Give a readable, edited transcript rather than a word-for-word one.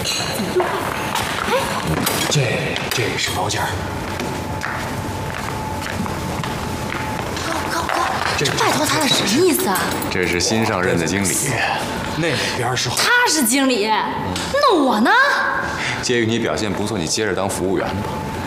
这是包间。 哥，这拜托他的什么意思啊？ 这是新上任的经理， 那边是他是经理，那我呢？ 介于你表现不错，你接着当服务员吧。